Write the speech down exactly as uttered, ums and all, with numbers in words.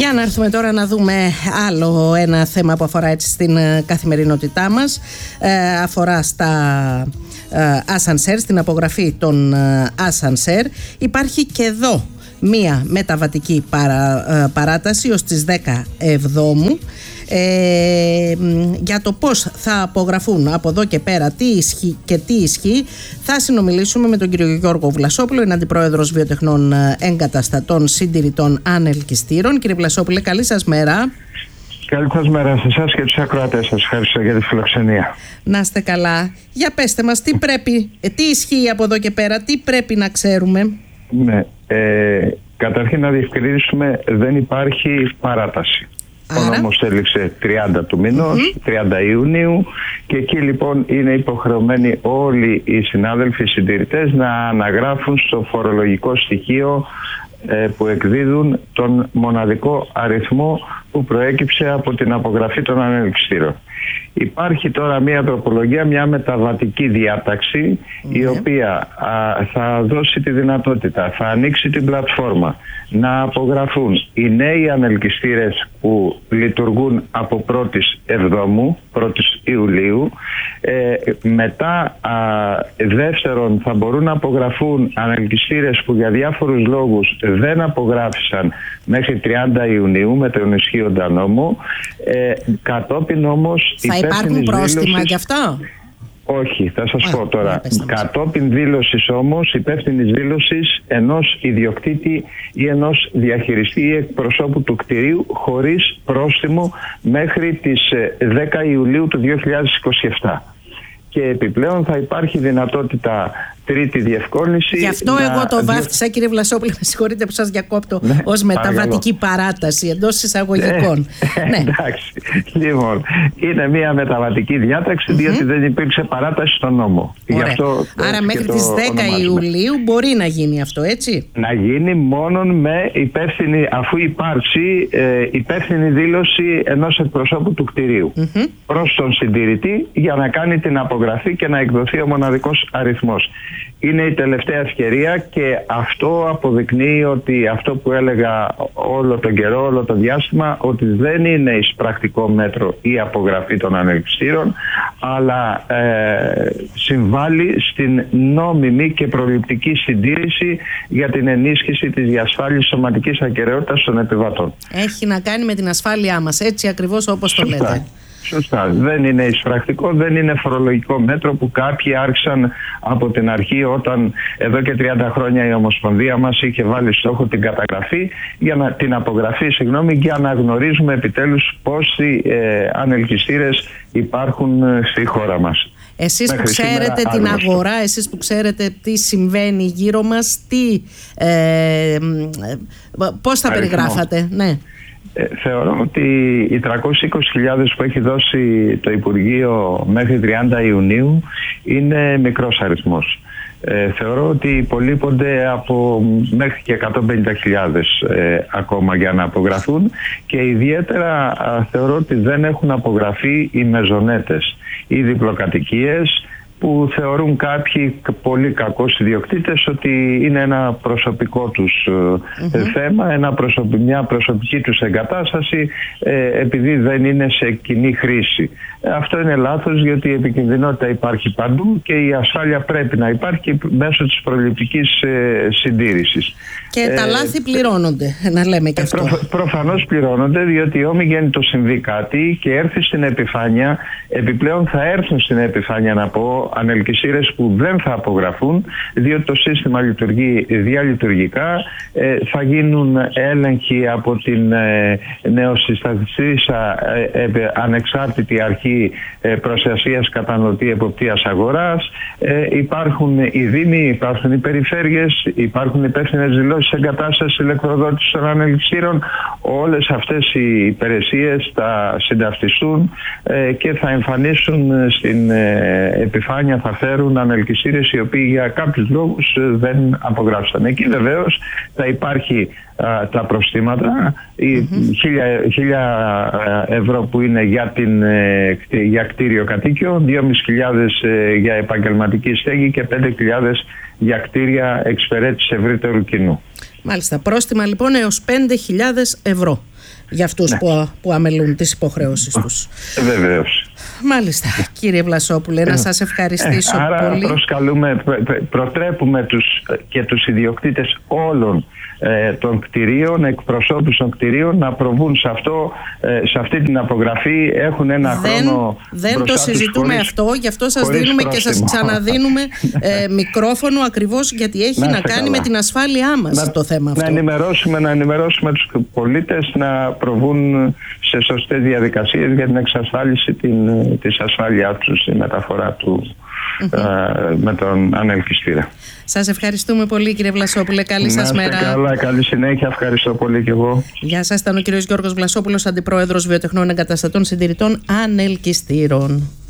Για να έρθουμε τώρα να δούμε άλλο ένα θέμα που αφορά έτσι στην καθημερινότητά μας. Ε, αφορά στα ε, ασανσέρ, στην απογραφή των ε, ασανσέρ. Υπάρχει και εδώ μία μεταβατική παρά, ε, παράταση ως τις δέκα Εβδόμου. Ε, για το πώς θα απογραφούν από εδώ και πέρα τι ισχύει και τι ισχύει θα συνομιλήσουμε με τον κύριο Γιώργο Βλασόπουλο, είναι αντιπρόεδρος βιοτεχνών εγκαταστατών συντηρητών ανελκυστήρων. Κύριε Βλασόπουλε, καλή σας μέρα. Καλή σας μέρα σε εσάς και τους ακροατές σας. Ευχαριστώ για τη φιλοξενία. Να είστε καλά. Για πέστε μας, τι πρέπει, τι ισχύει από εδώ και πέρα, τι πρέπει να ξέρουμε. Ναι, ε, καταρχήν να διευκρινίσουμε, δεν υπάρχει παράταση. Άρα. Ο νόμος έληξε τριάντα του μηνός, mm-hmm. τριάντα Ιουνίου, και εκεί λοιπόν είναι υποχρεωμένοι όλοι οι συνάδελφοι συντηρητές να αναγράφουν στο φορολογικό στοιχείο ε, που εκδίδουν τον μοναδικό αριθμό που προέκυψε από την απογραφή των ανελκυστήρων. Υπάρχει τώρα μια τροπολογία, μια μεταβατική διάταξη, mm-hmm. η οποία α, θα δώσει τη δυνατότητα, θα ανοίξει την πλατφόρμα να απογραφούν οι νέοι ανελκυστήρες που λειτουργούν από πρώτη Εβδόμου, πρώτη Ιουλίου. Ε, μετά α, δεύτερον θα μπορούν να απογραφούν ανελκυστήρες που για διάφορους λόγους δεν απογράφησαν μέχρι τριάντα Ιουνίου με τον ισχύοντα νόμο. Ε, κατόπιν όμως θα υπάρχουν πρόστιμα δήλωσης... γι' αυτό? Όχι, θα σας Α, πω τώρα. Κατόπιν δήλωσης όμως, υπεύθυνης δήλωσης ενός ιδιοκτήτη ή ενός διαχειριστή ή εκπροσώπου του κτηρίου, χωρίς πρόστιμο μέχρι τις δέκα Ιουλίου του δύο χιλιάδες είκοσι επτά. Και επιπλέον θα υπάρχει δυνατότητα τρίτη διευκόλυνση. Γι' αυτό να... εγώ το βάφτισα, κύριε Βλασόπουλε, με συγχωρείτε που σας διακόπτω, ναι, ως μεταβατική παράταση εντός εισαγωγικών. Ναι, ναι. Εντάξει. Λοιπόν, είναι μια μεταβατική διάταξη, mm-hmm. διότι δεν υπήρξε παράταση στον νόμο. Γι' αυτό άρα μέχρι τις δέκα Ιουλίου μπορεί να γίνει αυτό, έτσι? Να γίνει μόνον με υπεύθυνη, αφού υπάρξει ε, υπεύθυνη δήλωση ενός εκπροσώπου του κτηρίου mm-hmm. προς τον συντηρητή για να κάνει την απογραφή και να εκδοθεί ο μοναδικός αριθμός. Είναι η τελευταία ευκαιρία και αυτό αποδεικνύει ότι αυτό που έλεγα όλο τον καιρό, όλο το διάστημα, ότι δεν είναι εισπρακτικό μέτρο η απογραφή των ανελκυστήρων, αλλά ε, συμβάλλει στην νόμιμη και προληπτική συντήρηση για την ενίσχυση της διασφάλισης σωματικής ακεραιότητας των επιβατών. Έχει να κάνει με την ασφάλειά μας, έτσι ακριβώς όπως το λέτε. Σωστά. Δεν είναι εισπρακτικό, δεν είναι φορολογικό μέτρο που κάποιοι άρχισαν από την αρχή, όταν εδώ και τριάντα χρόνια η Ομοσπονδία μας είχε βάλει στόχο την καταγραφή, για να, την απογραφή, συγγνώμη, για να γνωρίζουμε επιτέλους πόσοι ε, ανελκυστήρες υπάρχουν στη χώρα μας. Εσείς Μέχρι που ξέρετε την άγνωστο. αγορά, εσείς που ξέρετε τι συμβαίνει γύρω μας, τι, ε, πώς θα αριθμό. περιγράφατε? Ναι. Ε, θεωρώ ότι οι τριακόσιες είκοσι χιλιάδες που έχει δώσει το Υπουργείο μέχρι τριάντα Ιουνίου είναι μικρός αριθμός. Ε, θεωρώ ότι υπολείπονται από μέχρι και εκατόν πενήντα χιλιάδες ε, ακόμα για να απογραφούν, και ιδιαίτερα α, θεωρώ ότι δεν έχουν απογραφεί οι μεζονέτες, οι διπλοκατοικίες, που θεωρούν κάποιοι πολύ κακούς ιδιοκτήτες ότι είναι ένα προσωπικό τους mm-hmm. θέμα, ένα προσωπι, μια προσωπική τους εγκατάσταση, ε, επειδή δεν είναι σε κοινή χρήση. Ε, αυτό είναι λάθος, γιατί η επικινδυνότητα υπάρχει παντού και η ασφάλεια πρέπει να υπάρχει μέσω της προληπτικής ε, συντήρησης. Και ε, τα λάθη πληρώνονται, να λέμε και αυτό. Προ, προφανώς πληρώνονται, διότι όμοι γέννητο συμβεί κάτι και έρθει στην επιφάνεια, επιπλέον θα έρθουν στην επιφάνεια, να πω, ανελκυστήρες που δεν θα απογραφούν, διότι το σύστημα λειτουργεί διαλειτουργικά. Ε, θα γίνουν έλεγχοι από την ε, νεοσυσταθήσα ε, ε, ανεξάρτητη αρχή ε, προστασίας καταναλωτή εποπτείας αγοράς. Ε, υπάρχουν οι δήμοι, υπάρχουν οι περιφέρειες, υπάρχουν υπεύθυνες δηλώσεις εγκατάστασης ηλεκτροδότησης των ανελκυστήρων. Όλες αυτές οι υπηρεσίες θα συνταυτιστούν ε, και θα εμφανίσουν στην ε, επιφάνεια, θα φέρουν ανελκυστήρες οι οποίοι για κάποιους λόγους δεν απογράψαν. Εκεί βεβαίως θα υπάρχει α, τα προστήματα, οι mm-hmm. χίλια, χίλια ευρώ που είναι για, την, ε, για κτίριο κατοίκιο, δυόμισι χιλιάδες ε, για επαγγελματική στέγη και πέντε χιλιάδες για κτίρια εξυπηρέτησης ευρύτερου κοινού. Μάλιστα, πρόστιμα λοιπόν έως πέντε χιλιάδες ευρώ. για αυτούς ναι. που, που αμελούν τις υποχρεώσεις τους. Βεβαίως. Μάλιστα, κύριε Βλασόπουλε, να σας ευχαριστήσω ε, άρα πολύ. Άρα προσκαλούμε, προτρέπουμε τους, και τους ιδιοκτήτες όλων ε, των κτηρίων, εκπροσώπους των κτηρίων, να προβούν σε, αυτό, ε, σε αυτή την απογραφή. Έχουν ένα δεν, χρόνο Δεν το συζητούμε χωρίς, αυτό, γι' αυτό σας δίνουμε πρόστιμο. Και σας ξαναδίνουμε ε, μικρόφωνο, ακριβώς γιατί έχει να, να κάνει καλά. με την ασφάλειά μας να, το θέμα αυτό. Να ενημερώσουμε, να ενημερώσουμε τους πολίτες να προβούν σε σωστές διαδικασίες για την εξασφάλιση την, της ασφάλειάς τους στη μεταφορά του mm-hmm. ε, με τον ανελκυστήρα. Σας ευχαριστούμε πολύ, κύριε Βλασόπουλε. Καλή να σας μέρα. Καλά, καλή συνέχεια. Ευχαριστώ πολύ και εγώ. Γεια σας, ήταν ο κύριος Γιώργος Βλασόπουλος, Αντιπρόεδρος Βιοτεχνών Εγκαταστατών Συντηρητών Ανελκυστήρων.